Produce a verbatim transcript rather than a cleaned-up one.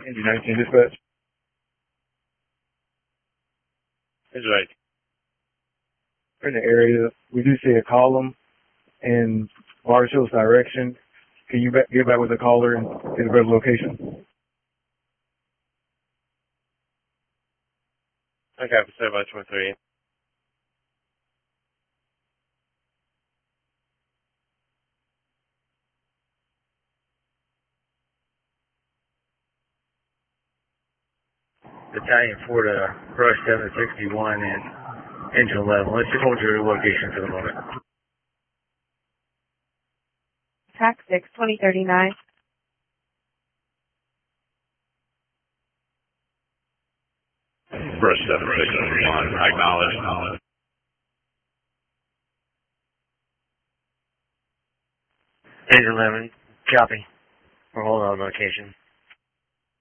Engine nineteen dispatch. That's right. We're in the area. We do see a column in Marshall's direction. Can you back, get back with the caller and get a better location? Okay, for seven by twenty-three. Battalion four to Rush seven sixty-one and engine eleven. Let's just hold your location for the moment. Track six, twenty thirty-nine. Rush seven sixty-one. Acknowledge. Engine eleven. Copy. We're holding on location.